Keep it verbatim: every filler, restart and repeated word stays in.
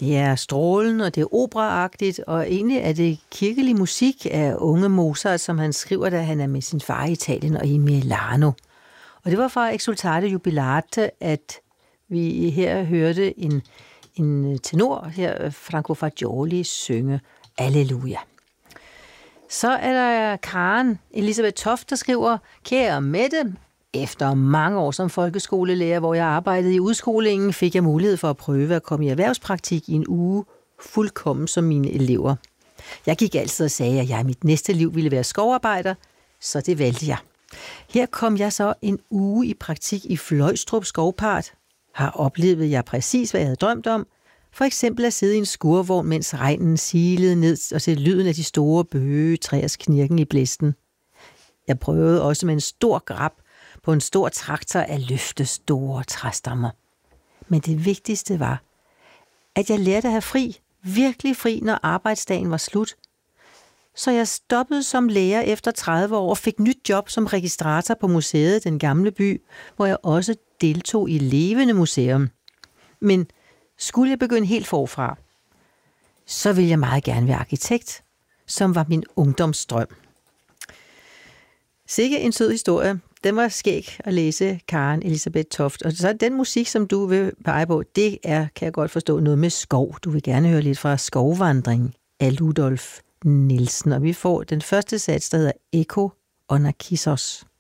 Det er strålende, og det er operaagtigt, og egentlig er det kirkelig musik af unge Mozart, som han skriver, da han er med sin far i Italien og i Milano. Og det var fra Exsultate Jubilate, at vi her hørte en, en tenor, her Franco Fagioli, synge Alleluja. Så er der Karen Elisabeth Toft, der skriver: Kære Mette, efter mange år som folkeskolelærer, hvor jeg arbejdede i udskolingen, fik jeg mulighed for at prøve at komme i erhvervspraktik i en uge, fuldkommen som mine elever. Jeg gik altid og sagde, at jeg i mit næste liv ville være skovarbejder, så det valgte jeg. Her kom jeg så en uge i praktik i Fløjstrup Skovpark. Har oplevet jeg præcis, hvad jeg havde drømt om. For eksempel at sidde i en skurvogn, mens regnen silede ned og se lyden af de store bøgetræers knirken i blæsten. Jeg prøvede også med en stor grab på en stor traktor at løfte store træstammer. Men det vigtigste var, at jeg lærte at have fri, virkelig fri, når arbejdsdagen var slut. Så jeg stoppede som lærer efter tredive år og fik nyt job som registrator på museet Den Gamle By, hvor jeg også deltog i Levende Museum. Men skulle jeg begynde helt forfra, så ville jeg meget gerne være arkitekt, som var min ungdomsdrøm. Sikke en sød historie. Den var skæg at læse, Karen Elisabeth Toft. Og så den musik, som du vil pege på, det er, kan jeg godt forstå, noget med skov. Du vil gerne høre lidt fra Skovvandring af Ludolf Nielsen. Og vi får den første sats, der hedder Eko og Narcissos.